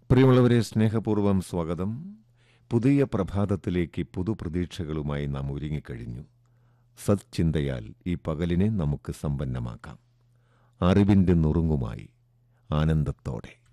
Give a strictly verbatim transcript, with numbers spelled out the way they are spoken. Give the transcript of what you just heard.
പ്രിയമുള്ളവരെ, സ്നേഹപൂർവ്വം സ്വാഗതം. പുതിയ പ്രഭാതത്തിലേക്ക് പുതുപ്രതീക്ഷകളുമായി നാം ഒരുങ്ങിക്കഴിഞ്ഞു. സത്ചിന്തയാൽ ഈ പകലിനെ നമുക്ക് സമ്പന്നമാക്കാം. അറിവിൻ്റെ നുറുങ്ങുമായി ആനന്ദത്തോടെ.